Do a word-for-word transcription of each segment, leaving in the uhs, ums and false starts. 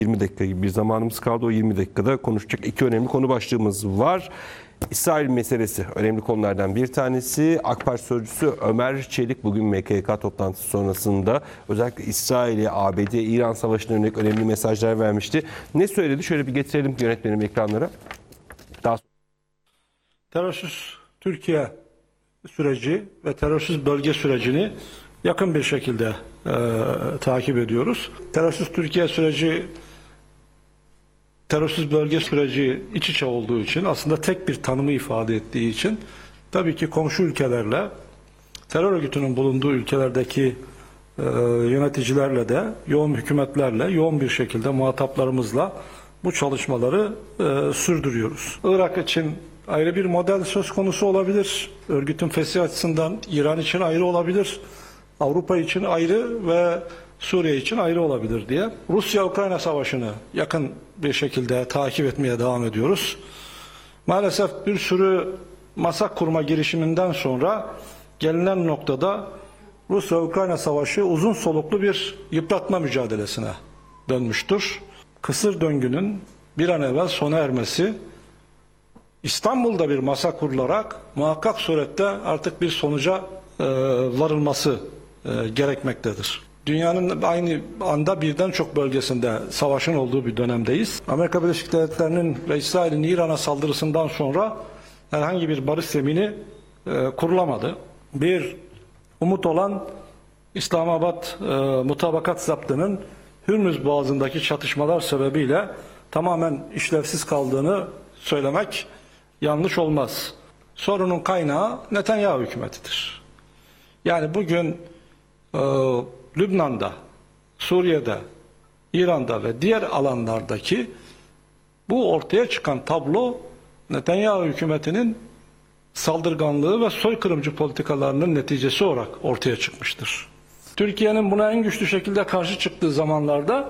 yirmi dakika gibi bir zamanımız kaldı. O yirmi dakikada konuşacak iki önemli konu başlığımız var. İsrail meselesi önemli konulardan bir tanesi. AK Parti sözcüsü Ömer Çelik bugün M K Y K toplantısı sonrasında özellikle İsrail'e, A B D, İran savaşına yönelik önemli mesajlar vermişti. Ne söyledi? Şöyle bir getirelim yönetmenim ekranlara. Daha Terörsüz Türkiye süreci ve terörsüz bölge sürecini yakın bir şekilde e, takip ediyoruz. Terörsüz Türkiye süreci, terörsüz bölge süreci iç içe olduğu için, aslında tek bir tanımı ifade ettiği için tabii ki komşu ülkelerle, terör örgütünün bulunduğu ülkelerdeki e, yöneticilerle de, yoğun hükümetlerle, yoğun bir şekilde muhataplarımızla bu çalışmaları e, sürdürüyoruz. Irak için ayrı bir model söz konusu olabilir. Örgütün fesih açısından İran için ayrı olabilir. Avrupa için ayrı ve Suriye için ayrı olabilir diye. Rusya-Ukrayna savaşını yakın bir şekilde takip etmeye devam ediyoruz. Maalesef bir sürü masa kurma girişiminden sonra gelinen noktada Rusya-Ukrayna savaşı uzun soluklu bir yıpratma mücadelesine dönmüştür. Kısır döngünün bir an evvel sona ermesi, İstanbul'da bir masa kurularak muhakkak surette artık bir sonuca e, varılması e, gerekmektedir. Dünyanın aynı anda birden çok bölgesinde savaşın olduğu bir dönemdeyiz. Amerika Birleşik Devletleri'nin ve İsrail'in İran'a saldırısından sonra herhangi bir barış zemini e, kurulamadı. Bir umut olan İslamabad e, mutabakat zaptının Hürmüz Boğazı'ndaki çatışmalar sebebiyle tamamen işlevsiz kaldığını söylemek yanlış olmaz. Sorunun kaynağı Netanyahu hükümetidir. Yani bugün e, Lübnan'da, Suriye'de, İran'da ve diğer alanlardaki bu ortaya çıkan tablo Netanyahu hükümetinin saldırganlığı ve soykırımcı politikalarının neticesi olarak ortaya çıkmıştır. Türkiye'nin buna en güçlü şekilde karşı çıktığı zamanlarda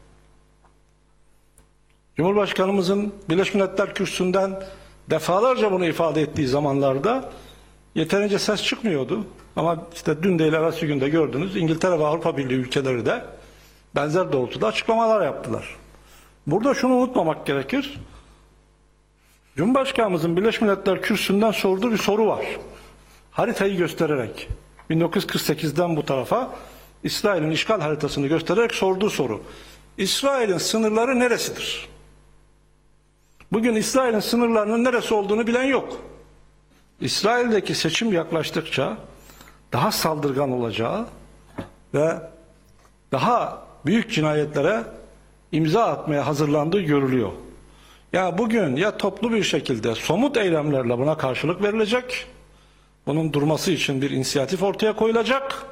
Cumhurbaşkanımızın Birleşmiş Milletler Kürsüsü'nden defalarca bunu ifade ettiği zamanlarda yeterince ses çıkmıyordu. Ama işte dün değil evvelsi günde gördünüz, İngiltere ve Avrupa Birliği ülkeleri de benzer doğrultuda açıklamalar yaptılar. Burada şunu unutmamak gerekir. Cumhurbaşkanımızın Birleşmiş Milletler Kürsüsü'nden sorduğu bir soru var. Haritayı göstererek, bin dokuz yüz kırk sekizden bu tarafa İsrail'in işgal haritasını göstererek sorduğu soru. İsrail'in sınırları neresidir? Bugün İsrail'in sınırlarının neresi olduğunu bilen yok. İsrail'deki seçim yaklaştıkça daha saldırgan olacağı ve daha büyük cinayetlere imza atmaya hazırlandığı görülüyor. Yani bugün ya toplu bir şekilde somut eylemlerle buna karşılık verilecek, bunun durması için bir inisiyatif ortaya koyulacak,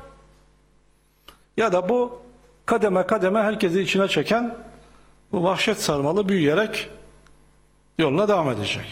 ya da bu kademe kademe herkesi içine çeken bu vahşet sarmalı büyüyerek yoluna devam edecek.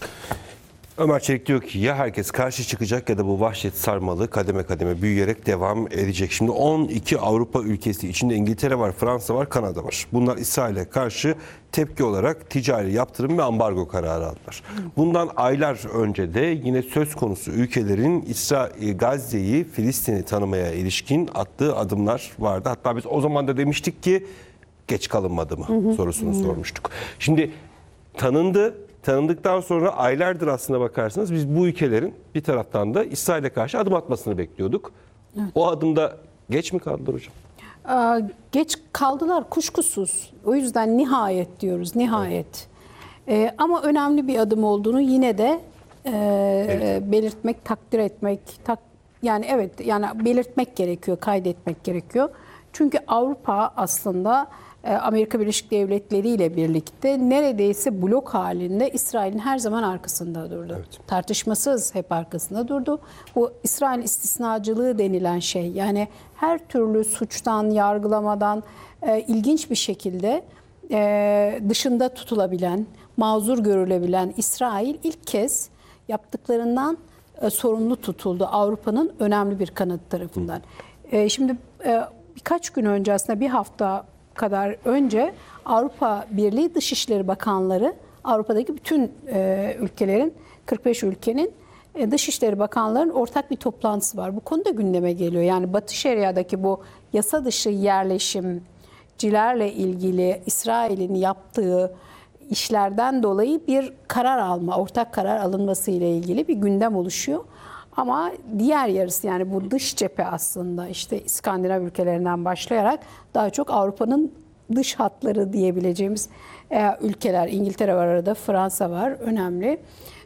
Ömer Çelik diyor ki ya herkes karşı çıkacak ya da bu vahşet sarmalı kademe kademe büyüyerek devam edecek. Şimdi on iki Avrupa ülkesi içinde İngiltere var, Fransa var, Kanada var. Bunlar İsrail'e karşı tepki olarak ticari yaptırım ve ambargo kararı aldılar. Bundan aylar önce de yine söz konusu ülkelerin İsrail, Gazze'yi, Filistin'i tanımaya ilişkin attığı adımlar vardı. Hatta biz o zaman da demiştik ki geç kalınmadı mı hı hı. sorusunu hı hı. sormuştuk. Şimdi tanındı. Tanındıktan sonra aylardır aslına bakarsanız biz bu ülkelerin bir taraftan da İsrail'e karşı adım atmasını bekliyorduk. Evet. O adımda geç mi kaldılar hocam? Ee, geç kaldılar kuşkusuz. O yüzden nihayet diyoruz, nihayet. Evet. Ee, ama önemli bir adım olduğunu yine de e, evet. belirtmek, takdir etmek, tak, yani evet, yani belirtmek gerekiyor, kaydetmek gerekiyor. Çünkü Avrupa aslında Amerika Birleşik Devletleri ile birlikte neredeyse blok halinde İsrail'in her zaman arkasında durdu. Evet. Tartışmasız hep arkasında durdu. Bu İsrail istisnacılığı denilen şey, yani her türlü suçtan, yargılamadan e, ilginç bir şekilde e, dışında tutulabilen, mazur görülebilen İsrail ilk kez yaptıklarından e, sorumlu tutuldu Avrupa'nın önemli bir kanadı tarafından. E, şimdi e, birkaç gün önce, aslında bir hafta kadar önce Avrupa Birliği Dışişleri Bakanları, Avrupa'daki bütün e, ülkelerin, kırk beş ülkenin e, Dışişleri Bakanlarının ortak bir toplantısı var. Bu konuda gündeme geliyor. Yani Batı Şeria'daki bu yasa dışı yerleşim, Filistincilerle ilgili İsrail'in yaptığı işlerden dolayı bir karar alma, ortak karar alınması ile ilgili bir gündem oluşuyor. Ama diğer yarısı, yani bu dış cephe aslında işte İskandinav ülkelerinden başlayarak daha çok Avrupa'nın dış hatları diyebileceğimiz e, ülkeler. İngiltere var arada, Fransa var, önemli.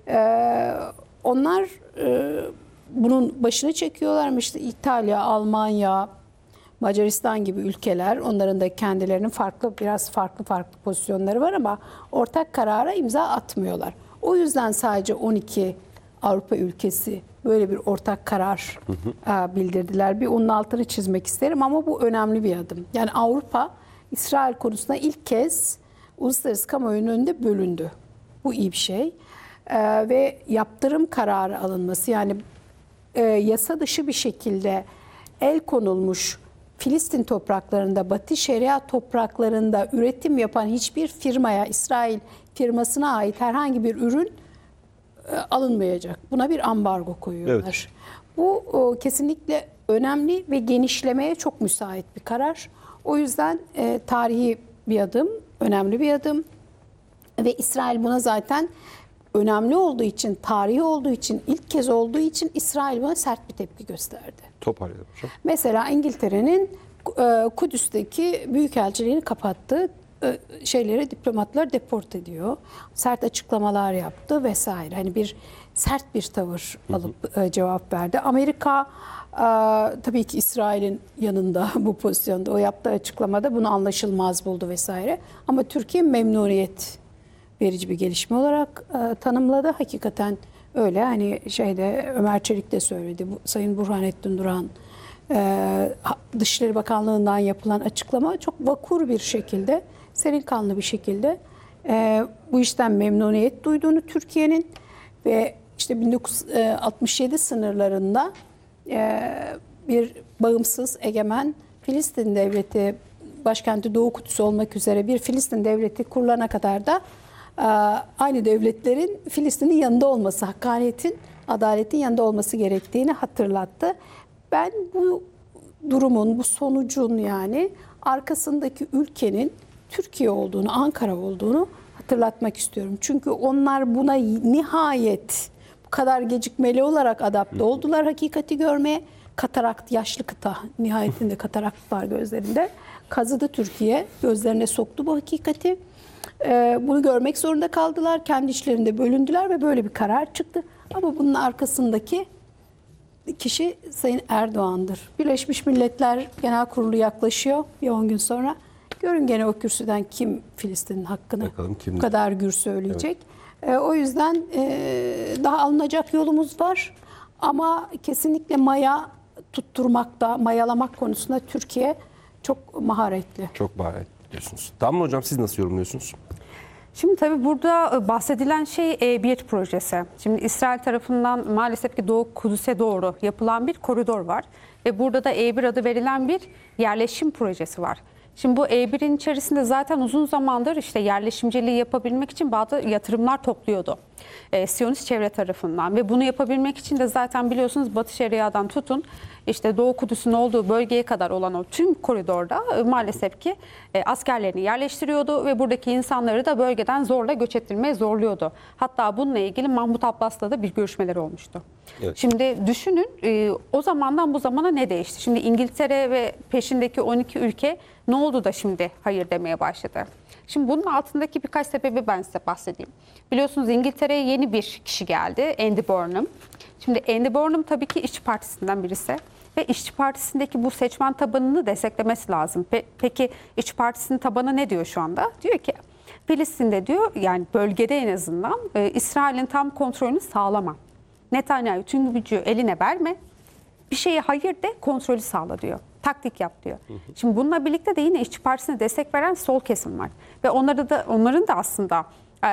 E, onlar e, bunun başını çekiyorlar. İşte İtalya, Almanya, Macaristan gibi ülkeler, onların da kendilerinin farklı, biraz farklı farklı pozisyonları var ama ortak karara imza atmıyorlar. O yüzden sadece on iki Avrupa ülkesi böyle bir ortak karar hı hı. bildirdiler. Bir onun altını çizmek isterim ama bu önemli bir adım. Yani Avrupa İsrail konusunda ilk kez uluslararası kamuoyunun önünde bölündü. Bu iyi bir şey. Ee, ve yaptırım kararı alınması, yani e, yasa dışı bir şekilde el konulmuş Filistin topraklarında, Batı Şeria topraklarında üretim yapan hiçbir firmaya, İsrail firmasına ait herhangi bir ürün e, alınmayacak. Buna bir ambargo koyuyorlar. Evet. Bu o, kesinlikle önemli ve genişlemeye çok müsait bir karar. O yüzden e, tarihi bir adım, önemli bir adım ve İsrail buna zaten önemli olduğu için, tarihi olduğu için, ilk kez olduğu için İsrail buna sert bir tepki gösterdi. Toparlayalım hocam. Mesela İngiltere'nin e, Kudüs'teki büyükelçiliğini kapattı. E, şeyleri, diplomatları deport ediyor. Sert açıklamalar yaptı vesaire. Hani bir sert bir tavır alıp e, cevap verdi. Amerika e, tabii ki İsrail'in yanında bu pozisyonda. O yaptığı açıklamada bunu anlaşılmaz buldu vesaire. Ama Türkiye memnuniyet verici bir gelişme olarak e, tanımladı. Hakikaten öyle. Hani şeyde Ömer Çelik de söyledi. Bu, Sayın Burhanettin Duran e, Dışişleri Bakanlığı'ndan yapılan açıklama çok vakur bir şekilde, serin kanlı bir şekilde e, bu işten memnuniyet duyduğunu Türkiye'nin ve işte bin dokuz yüz altmış yedi sınırlarında e, bir bağımsız, egemen Filistin devleti, başkenti Doğu Kudüs olmak üzere bir Filistin devleti kurulana kadar da aynı devletlerin Filistin'in yanında olması, hakkaniyetin, adaletin yanında olması gerektiğini hatırlattı. Ben bu durumun, bu sonucun yani arkasındaki ülkenin Türkiye olduğunu, Ankara olduğunu hatırlatmak istiyorum. Çünkü onlar buna nihayet bu kadar gecikmeli olarak adapte oldular hakikati görmeye. Katarakt, yaşlı kıta, nihayetinde katarakt var gözlerinde. Kazıdı Türkiye, gözlerine soktu bu hakikati. Bunu görmek zorunda kaldılar. Kendi içlerinde bölündüler ve böyle bir karar çıktı. Ama bunun arkasındaki kişi Sayın Erdoğan'dır. Birleşmiş Milletler Genel Kurulu yaklaşıyor bir on gün sonra. Görün gene o kürsüden kim Filistin'in hakkını bu kadar gür söyleyecek. Evet. O yüzden daha alınacak yolumuz var. Ama kesinlikle maya tutturmakta, mayalamak konusunda Türkiye çok maharetli. Çok maharetli diyorsunuz. Damla Hocam, siz nasıl yorumluyorsunuz? Şimdi tabii burada bahsedilen şey E bir projesi. Şimdi İsrail tarafından maalesef ki Doğu Kudüs'e doğru yapılan bir koridor var. Ve burada da E bir adı verilen bir yerleşim projesi var. Şimdi bu E birin içerisinde zaten uzun zamandır işte yerleşimciliği yapabilmek için bazı yatırımlar topluyordu. E, Siyonist çevre tarafından ve bunu yapabilmek için de zaten biliyorsunuz Batı Şeria'dan tutun işte Doğu Kudüs'ün olduğu bölgeye kadar olan o tüm koridorda e, maalesef ki e, askerlerini yerleştiriyordu ve buradaki insanları da bölgeden zorla göç ettirmeye zorluyordu. Hatta bununla ilgili Mahmut Abbas'la da bir görüşmeleri olmuştu. Evet. Şimdi düşünün e, o zamandan bu zamana ne değişti? Şimdi İngiltere ve peşindeki on iki ülke ne oldu da şimdi hayır demeye başladı? Şimdi bunun altındaki birkaç sebebi ben size bahsedeyim. Biliyorsunuz İngiltere'ye yeni bir kişi geldi, Andy Burnham. Şimdi Andy Burnham tabii ki İşçi Partisi'nden birisi ve İşçi Partisi'ndeki bu seçmen tabanını desteklemesi lazım. Peki İşçi Partisi'nin tabanı ne diyor şu anda? Diyor ki Filistin'de diyor, yani bölgede en azından e, İsrail'in tam kontrolünü sağlama. Netanyahu tüm gücü eline verme, bir şeye hayır de, kontrolü sağla diyor. Taktik yap diyor. Hı hı. Şimdi bununla birlikte de yine İşçi Partisi'ne destek veren sol kesim var. Ve onları da onların da aslında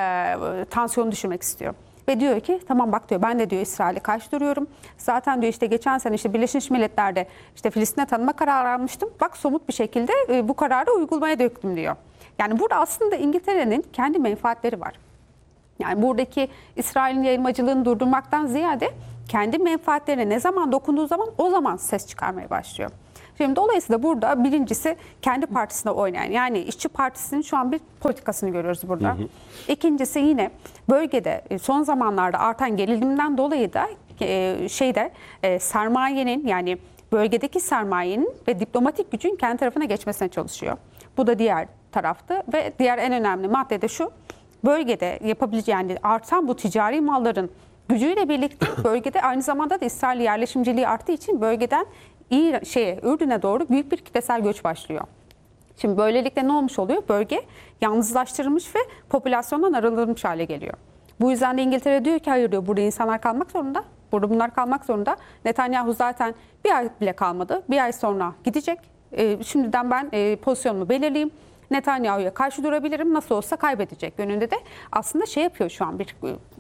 e, tansiyonu düşürmek istiyor. Ve diyor ki tamam bak diyor, ben de diyor İsrail'e karşı duruyorum. Zaten diyor işte geçen sene işte Birleşmiş Milletler'de işte Filistin'e tanıma kararı almıştım. Bak somut bir şekilde e, bu kararı uygulamaya döktüm diyor. Yani burada aslında İngiltere'nin kendi menfaatleri var. Yani buradaki İsrail'in yayılmacılığını durdurmaktan ziyade kendi menfaatlerine ne zaman dokunduğu zaman o zaman ses çıkarmaya başlıyor. Şimdi dolayısıyla burada birincisi kendi partisine oynayan, yani İşçi Partisi'nin şu an bir politikasını görüyoruz burada. Hı hı. İkincisi yine bölgede son zamanlarda artan gerilimden dolayı da e, şeyde e, sermayenin, yani bölgedeki sermayenin ve diplomatik gücün kendi tarafına geçmesine çalışıyor. Bu da diğer taraftı ve diğer en önemli madde de şu: bölgede yapabileceği, yani artan bu ticari malların gücüyle birlikte bölgede aynı zamanda da İsrail yerleşimciliği arttığı için bölgeden İyi şeye, Ürdün'e doğru büyük bir kitlesel göç başlıyor. Şimdi böylelikle ne olmuş oluyor? Bölge yalnızlaştırılmış ve popülasyondan arındırılmış hale geliyor. Bu yüzden de İngiltere diyor ki hayır diyor, burada insanlar kalmak zorunda. Burada bunlar kalmak zorunda. Netanyahu zaten bir ay bile kalmadı. Bir ay sonra gidecek. E, şimdiden ben e, pozisyonumu belirleyeyim. Netanyahu'ya karşı durabilirim. Nasıl olsa kaybedecek yönünde de aslında şey yapıyor şu an, bir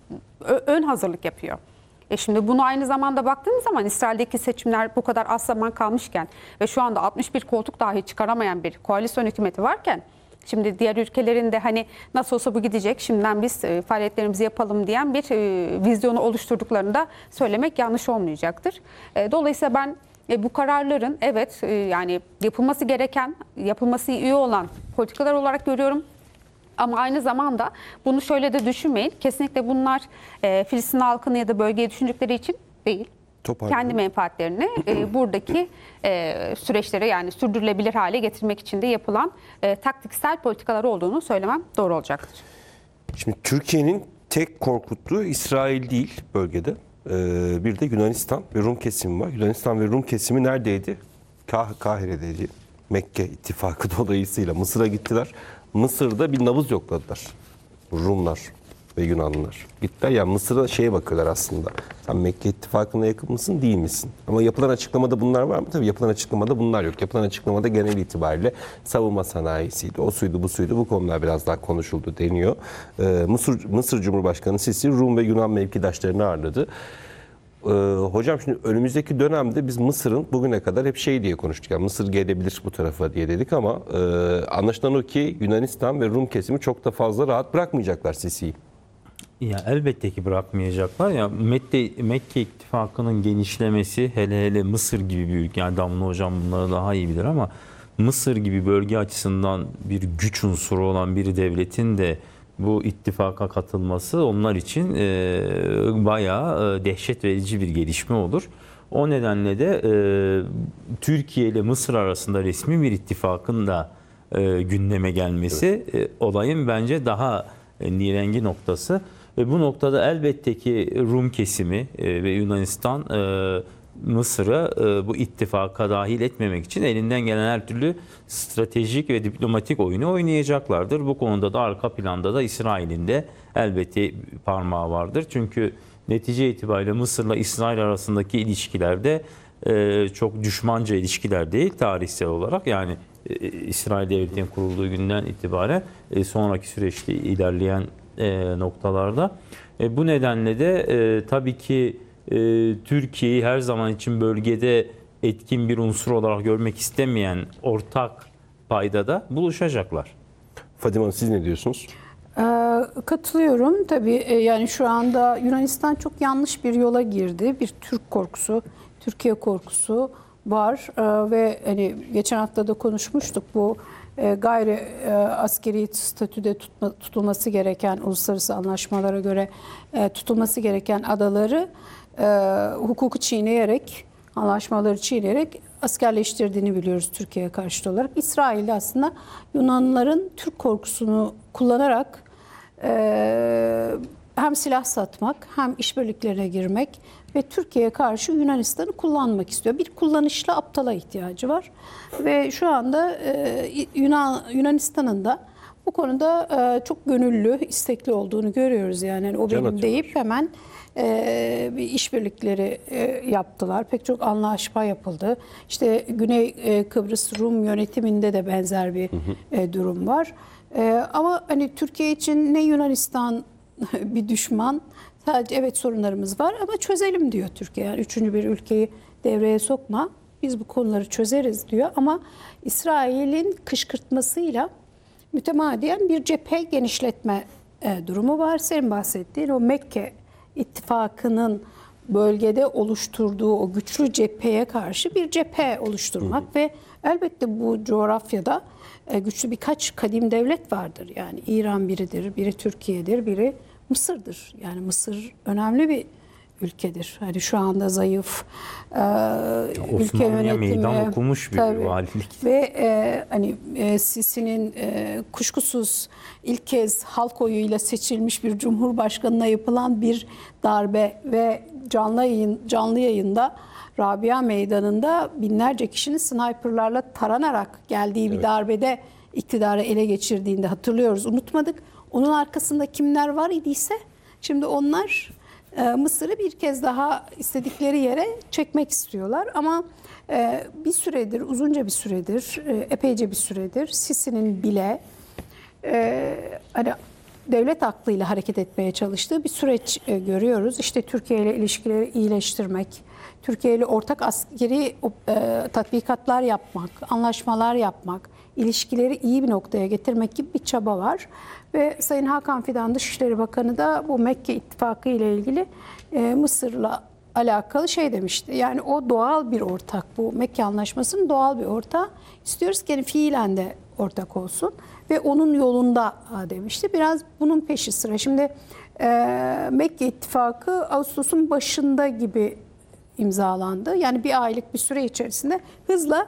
e, ön hazırlık yapıyor. E şimdi bunu aynı zamanda baktığımız zaman İsrail'deki seçimler bu kadar az zaman kalmışken ve şu anda altmış bir koltuk dahi çıkaramayan bir koalisyon hükümeti varken, şimdi diğer ülkelerin de hani nasıl olsa bu gidecek, şimdiden biz e, faaliyetlerimizi yapalım diyen bir e, vizyonu oluşturduklarını da söylemek yanlış olmayacaktır. E, dolayısıyla ben e, bu kararların evet e, yani yapılması gereken, yapılması iyi olan politikalar olarak görüyorum. Ama aynı zamanda bunu şöyle de düşünmeyin. Kesinlikle bunlar e, Filistin halkını ya da bölgeyi düşündükleri için değil. Kendi menfaatlerini e, buradaki e, süreçleri, yani sürdürülebilir hale getirmek için de yapılan e, taktiksel politikalar olduğunu söylemem doğru olacaktır. Şimdi Türkiye'nin tek korkuttuğu İsrail değil bölgede. Ee, bir de Yunanistan ve Rum kesimi var. Yunanistan ve Rum kesimi neredeydi? Kah Kahire'deydi. Mekke ittifakı dolayısıyla Mısır'a gittiler. Mısır'da bir nabız yokladılar. Rumlar ve Yunanlılar. Gittiler, yani Mısır'a şeye bakıyorlar aslında. Sen Mekke ittifakına yakın mısın, değil misin? Ama yapılan açıklamada bunlar var mı? Tabii yapılan açıklamada bunlar yok. Yapılan açıklamada genel itibariyle savunma sanayisiydi, o suydu, bu suydu, bu konular biraz daha konuşuldu deniyor. Ee, Mısır, Mısır Cumhurbaşkanı Sisi Rum ve Yunan mevkidaşlarını ağırladı. Ee, hocam şimdi önümüzdeki dönemde biz Mısır'ın bugüne kadar hep şey diye konuştuk. Yani Mısır gelebilir bu tarafa diye dedik ama e, anlaşılan o ki Yunanistan ve Rum kesimi çok da fazla rahat bırakmayacaklar Sisi'yi. Ya elbette ki bırakmayacaklar. Ya Mekke, Mekke ittifakının genişlemesi, hele hele Mısır gibi bir ülke, yani Damla hocam bunları daha iyi bilir ama Mısır gibi bölge açısından bir güç unsuru olan bir devletin de bu ittifaka katılması onlar için e, bayağı e, dehşet verici bir gelişme olur. O nedenle de e, Türkiye ile Mısır arasında resmi bir ittifakın da e, gündeme gelmesi e, olayın bence daha e, nirengi noktası. Ve bu noktada elbette ki Rum kesimi e, ve Yunanistan e, Mısır'ı e, bu ittifaka dahil etmemek için elinden gelen her türlü stratejik ve diplomatik oyunu oynayacaklardır. Bu konuda da arka planda da İsrail'in de elbette parmağı vardır. Çünkü netice itibariyle Mısır'la İsrail arasındaki ilişkilerde e, çok düşmanca ilişkiler değil tarihsel olarak. Yani e, İsrail devletinin kurulduğu günden itibaren e, sonraki süreçte ilerleyen e, noktalarda. E, bu nedenle de e, tabii ki e, Türkiye'yi her zaman için bölgede etkin bir unsur olarak görmek istemeyen ortak paydada buluşacaklar. Fadime Hanım, siz ne diyorsunuz? Ee, katılıyorum. Tabii e, yani şu anda Yunanistan çok yanlış bir yola girdi. Bir Türk korkusu, Türkiye korkusu var Ee, ve hani geçen hafta da konuşmuştuk, bu e, gayri e, askeri statüde tutma, tutulması gereken, uluslararası anlaşmalara göre e, tutulması gereken adaları e, hukuku çiğneyerek, anlaşmaları çiğneyerek askerleştirdiğini biliyoruz Türkiye'ye karşı olarak. İsrail aslında Yunanlıların Türk korkusunu kullanarak e, hem silah satmak hem işbirliklerine girmek ve Türkiye'ye karşı Yunanistan'ı kullanmak istiyor. Bir kullanışlı aptala ihtiyacı var ve şu anda e, Yunan Yunanistan'ın da bu konuda e, çok gönüllü, istekli olduğunu görüyoruz. Yani o Can benim atıyorlar. deyip hemen e, bir işbirlikleri e, yaptılar. Pek çok anlaşma yapıldı. İşte Güney e, Kıbrıs Rum yönetiminde de benzer bir hı hı. E, durum var. E, ama hani Türkiye için ne Yunanistan bir düşman, sadece evet sorunlarımız var ama çözelim diyor Türkiye. Yani üçüncü bir ülkeyi devreye sokma, biz bu konuları çözeriz diyor. Ama İsrail'in kışkırtmasıyla mütemadiyen bir cephe genişletme e, durumu var. Senin bahsettiğin o Mekke ittifakının bölgede oluşturduğu o güçlü cepheye karşı bir cephe oluşturmak ve elbette bu coğrafyada e, güçlü birkaç kadim devlet vardır. Yani İran biridir, biri Türkiye'dir, biri Mısır'dır. Yani Mısır önemli bir ülkedir. Hani şu anda zayıf e, ülke Osmanlı'ya yönetimi meydan okumuş bir tabii. valilik. Ve e, hani e, Sisi'nin e, kuşkusuz ilk kez halk oyuyla seçilmiş bir cumhurbaşkanına yapılan bir darbe ve canlı yayın canlı yayında Rabia Meydanı'nda binlerce kişinin sniperlarla taranarak geldiği bir Evet. darbede iktidarı ele geçirdiğinde hatırlıyoruz, unutmadık. Onun arkasında kimler var idiyse şimdi onlar e, Mısır'ı bir kez daha istedikleri yere çekmek istiyorlar. Ama e, bir süredir, uzunca bir süredir, e, epeyce bir süredir Sisi'nin bile e, hani devlet aklıyla hareket etmeye çalıştığı bir süreç e, görüyoruz. İşte Türkiye ile ilişkileri iyileştirmek, Türkiye ile ortak askeri e, tatbikatlar yapmak, anlaşmalar yapmak, ilişkileri iyi bir noktaya getirmek gibi bir çaba var. Ve Sayın Hakan Fidan Dışişleri Bakanı da bu Mekke İttifakı ile ilgili e, Mısır'la alakalı şey demişti. Yani o doğal bir ortak, bu Mekke Anlaşması'nın doğal bir ortağı. İstiyoruz ki yani fiilen de ortak olsun ve onun yolunda demişti. Biraz bunun peşi sıra. Şimdi e, Mekke İttifakı Ağustos'un başında gibi imzalandı. Yani bir aylık bir süre içerisinde hızla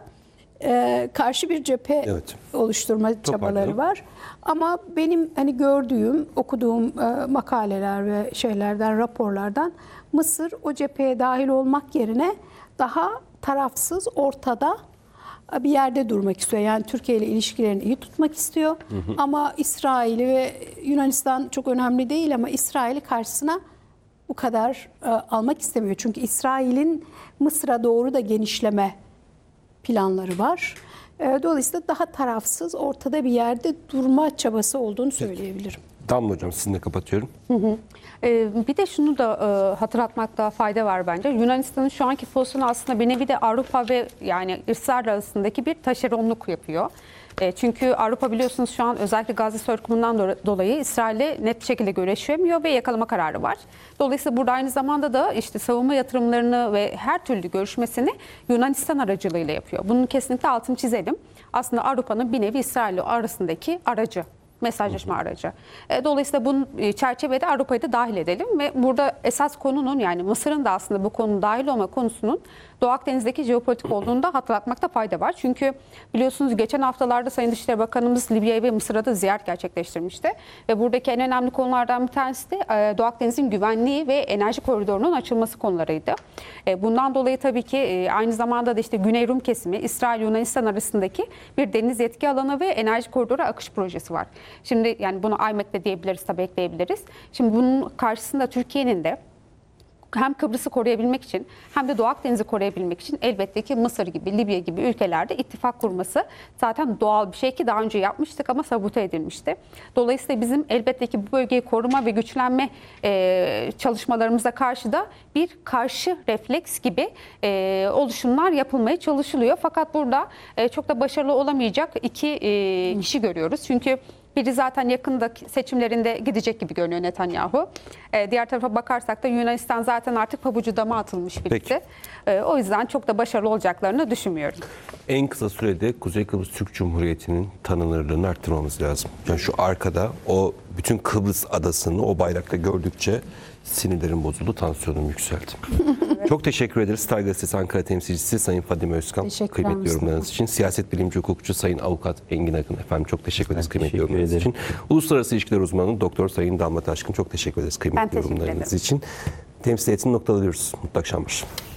e, karşı bir cephe Evet. oluşturma çabaları Toparlayalım. var. Ama benim hani gördüğüm, okuduğum e, makaleler ve şeylerden, raporlardan Mısır o cepheye dahil olmak yerine daha tarafsız, ortada bir yerde durmak istiyor. Yani Türkiye ile ilişkilerini iyi tutmak istiyor. Hı hı. Ama İsrail'i ve Yunanistan çok önemli değil ama İsrail'i karşısına bu kadar e, almak istemiyor. Çünkü İsrail'in Mısır'a doğru da genişleme planları var. E, dolayısıyla daha tarafsız, ortada bir yerde durma çabası olduğunu söyleyebilirim. Damla Hocam sizinle kapatıyorum. Hı hı. Ee, bir de şunu da e, hatırlatmakta fayda var bence. Yunanistan'ın şu anki pozisyonu aslında bir nevi de Avrupa ve yani İsrail arasındaki bir taşeronluk yapıyor. E, çünkü Avrupa biliyorsunuz şu an özellikle Gazze soykırımından do- dolayı İsrail'le net bir şekilde görüşemiyor ve yakalama kararı var. Dolayısıyla burada aynı zamanda da işte savunma yatırımlarını ve her türlü görüşmesini Yunanistan aracılığıyla yapıyor. Bunun kesinlikle altını çizelim. Aslında Avrupa'nın bir nevi İsrail arasındaki aracı. Mesajlaşma aracı. Dolayısıyla bunun çerçevede Avrupa'yı da dahil edelim ve burada esas konunun yani Mısır'ın da aslında bu konunun dahil olma konusunun Doğu Akdeniz'deki jeopolitik olduğunu da hatırlatmakta fayda var. Çünkü biliyorsunuz geçen haftalarda Sayın Dışişleri Bakanımız Libya'ya ve Mısır'a da ziyaret gerçekleştirmişti. Ve buradaki en önemli konulardan bir tanesi de Doğu Akdeniz'in güvenliği ve enerji koridorunun açılması konularıydı. Bundan dolayı tabii ki aynı zamanda da işte Güney Rum kesimi, İsrail Yunanistan arasındaki bir deniz yetki alanı ve enerji koridoru akış projesi var. Şimdi yani bunu I M E C de diyebiliriz, tabii ekleyebiliriz. Şimdi bunun karşısında Türkiye'nin de hem Kıbrıs'ı koruyabilmek için hem de Doğu Akdeniz'i koruyabilmek için elbette ki Mısır gibi, Libya gibi ülkelerde ittifak kurması zaten doğal bir şey ki daha önce yapmıştık ama sabote edilmişti. Dolayısıyla bizim elbette ki bu bölgeyi koruma ve güçlenme e, çalışmalarımıza karşı da bir karşı refleks gibi e, oluşumlar yapılmaya çalışılıyor. Fakat burada e, çok da başarılı olamayacak iki e, kişi görüyoruz. Çünkü biri zaten yakında seçimlerinde gidecek gibi görünüyor Netanyahu. Ee, diğer tarafa bakarsak da Yunanistan zaten artık pabucu dama atılmış birisi. Ee, o yüzden çok da başarılı olacaklarını düşünmüyorum. En kısa sürede Kuzey Kıbrıs Türk Cumhuriyeti'nin tanınırlığını arttırmamız lazım. Yani şu arkada o bütün Kıbrıs adasını o bayrakta gördükçe sinirlerim bozuldu, tansiyonum yükseldi. Çok teşekkür ederiz. Star Gazetesi Ankara temsilcisi Sayın Fadime Özkan. Teşekkürler Kıymetli Mustafa. yorumlarınız için. Siyaset bilimci hukukçu Sayın Avukat Engin Akın. Efendim çok teşekkür ederiz Ben kıymetli teşekkür yorumlarınız ederim. için. Uluslararası İlişkiler Uzmanı Doktor Sayın Damla Taşkın. Çok teşekkür ederiz Ben kıymetli teşekkür yorumlarınız ederim. için. Temsiliyetini noktalıyoruz. Mutlu akşamlar.